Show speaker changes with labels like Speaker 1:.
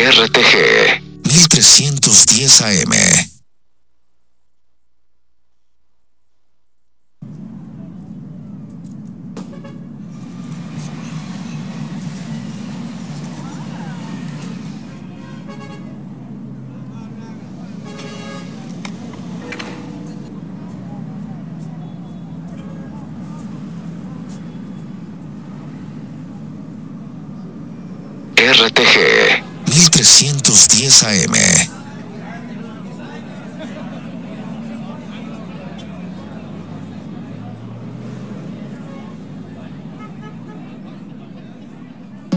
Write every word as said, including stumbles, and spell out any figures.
Speaker 1: R T G mil trescientos diez A M. R T G mil trescientos diez A M.